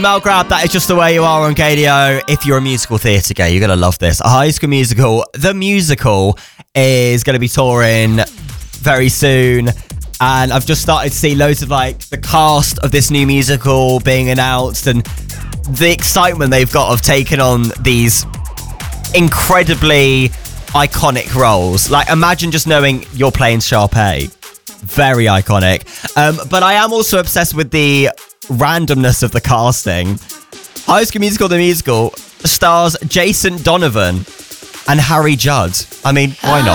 Mel Grab, that is just the way you are on KDO. If you're a musical theatre guy, you're going to love this. High School Musical, the musical, is going to be touring very soon. And I've just started to see loads of the cast of this new musical being announced and the excitement they've got of taking on these incredibly iconic roles. Imagine just knowing you're playing Sharpay. Very iconic. But I am also obsessed with the randomness of the casting. High School Musical, the musical, stars Jason Donovan and Harry Judd. I mean, why not?